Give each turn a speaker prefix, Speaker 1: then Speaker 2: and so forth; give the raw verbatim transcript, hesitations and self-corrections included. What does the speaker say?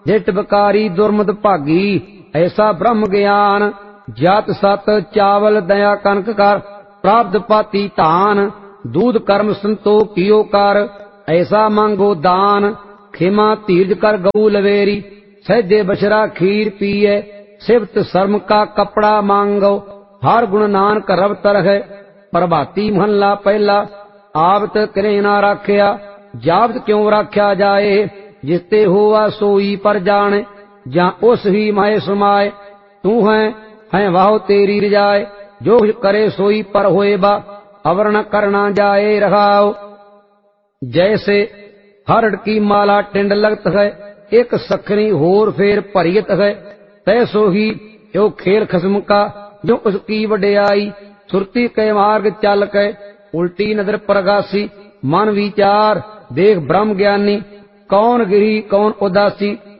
Speaker 1: जिट बकारी दुर्मद भागी ऐसा ब्रह्म ज्ञान। जात सत चावल दया कनक कर प्राप्त पाती धान। दूध कर्म संतोख कियो कर ऐसा मांगो दान। खिमा धीरज कर गऊ लवेरी सहजे बछरा खीर पिए। सिफत शर्म का कपड़ा मांगो हर गुण नानक रब तरह। प्रभाती महला पहला आवत करे ना राख्या जावत क्यों राख्या जाए। जिसते हुआ सोई पर जाने जा उस ही माए समाए। तू है है वाहो तेरी रिजाए जो करे सोई पर होए बा अवर्ण करना जाए रहाओ। जैसे हरड़ की माला टिंड लगत है एक सखनी होर फेर भरियत है। तैसो ही यो खेल खसम का जो उसकी वड्याई। सुरती के मार्ग चल के उल्टी नजर प्रगासी मन विचार देख ब्रह्म ज्ञानी। कौन गिरी कौन उदासी